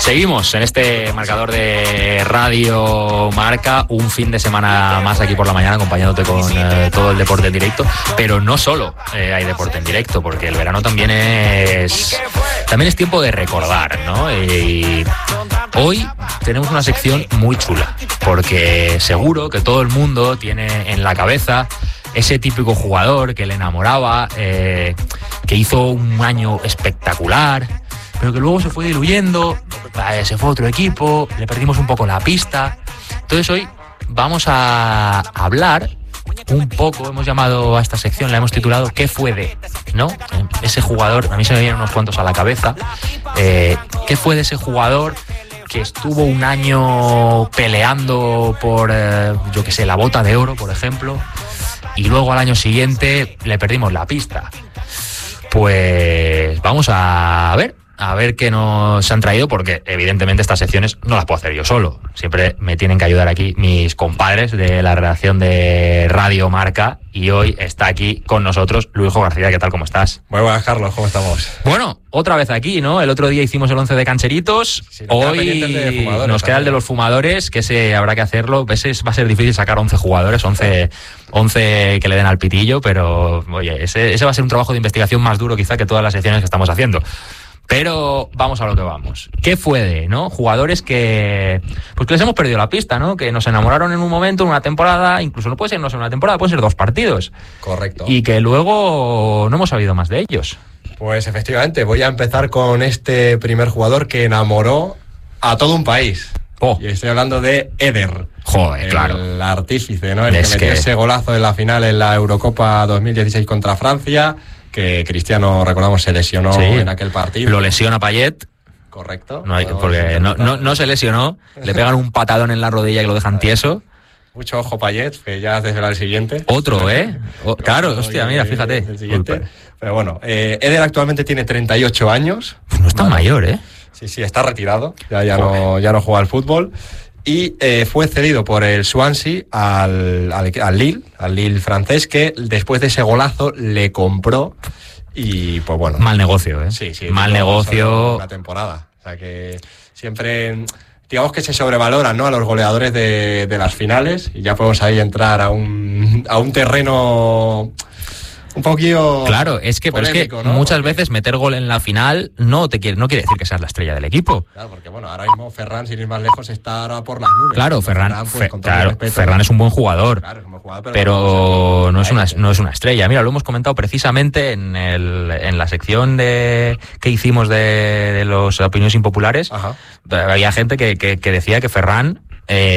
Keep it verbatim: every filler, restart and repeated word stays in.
Seguimos en este marcador de Radio Marca, un fin de semana más aquí por la mañana acompañándote con eh, todo el deporte en directo, pero no solo eh, hay deporte en directo, porque el verano también es también es tiempo de recordar, ¿no? Y hoy tenemos una sección muy chula, porque seguro que todo el mundo tiene en la cabeza ese típico jugador que le enamoraba, eh, que hizo un año espectacular, pero que luego se fue diluyendo, eh, se fue a otro equipo, le perdimos un poco la pista. Entonces hoy vamos a hablar un poco, hemos llamado a esta sección, la hemos titulado ¿Qué fue de? ¿No? Ese jugador, a mí se me vienen unos cuantos a la cabeza, eh, ¿qué fue de ese jugador que estuvo un año peleando por, eh, yo qué sé, la bota de oro, por ejemplo, y luego al año siguiente le perdimos la pista? Pues vamos a ver, a ver qué nos han traído, porque evidentemente estas secciones no las puedo hacer yo solo. Siempre me tienen que ayudar aquí mis compadres de la redacción de Radio Marca, y hoy está aquí con nosotros Luisjo García. ¿Qué tal? ¿Cómo estás? Muy buenas, Carlos. ¿Cómo estamos? Bueno, otra vez aquí, ¿no? El otro día hicimos el once de cancheritos, sí, hoy de nos queda el de los fumadores, que ese habrá que hacerlo. Ese va a ser difícil sacar once jugadores, once, once que le den al pitillo, pero oye, ese, ese va a ser un trabajo de investigación más duro quizá que todas las secciones que estamos haciendo. Pero vamos a lo que vamos. ¿Qué fue de, no? Jugadores que pues que les hemos perdido la pista, ¿no? Que nos enamoraron en un momento, en una temporada, incluso no puede ser no ser una temporada, pueden ser dos partidos. Correcto. Y que luego no hemos sabido más de ellos. Pues efectivamente, voy a empezar con este primer jugador que enamoró a todo un país. Oh. Y estoy hablando de Eder. Joder, el claro. El artífice, ¿no? El es que metió que... ese golazo en la final en la Eurocopa dos mil dieciséis contra Francia, que Cristiano, recordamos, se lesionó sí, en aquel partido. Lo lesiona Payet. Correcto. No hay, porque no, no, no se lesionó, le pegan un patadón en la rodilla y lo dejan tieso. Mucho ojo Payet, que ya desde el siguiente. Otro, ¿eh? O, claro, hostia, mira, fíjate. El siguiente. Pero bueno, eh, Eder actualmente tiene treinta y ocho años. Pues no es tan vale. mayor, ¿eh? Sí, sí, está retirado, ya, ya, no, ya no juega al fútbol. Y eh, fue cedido por el Swansea al, al, al Lille, al Lille francés, que después de ese golazo le compró. Y pues bueno. Mal negocio, ¿eh? Sí, sí. Mal negocio. Una temporada. O sea que siempre, digamos que se sobrevaloran, ¿no? A los goleadores de, de las finales. Y ya podemos ahí entrar a un, a un terreno un poquillo. Claro, es que, polémico, pero es que ¿no? muchas porque... veces meter gol en la final no te quiere, no quiere decir que seas la estrella del equipo. Claro, porque bueno, ahora mismo Ferran, sin ir más lejos, está ahora por las nubes. Claro, Ferran, Ferran, pues, Fe, claro, respeto, Ferran es un buen jugador, claro, es un buen jugador, pero, pero no, es una, no es una estrella. Mira, lo hemos comentado precisamente en, el, en la sección de que hicimos de, de las opiniones impopulares. Ajá. Había gente que, que, que decía que Ferran... Eh,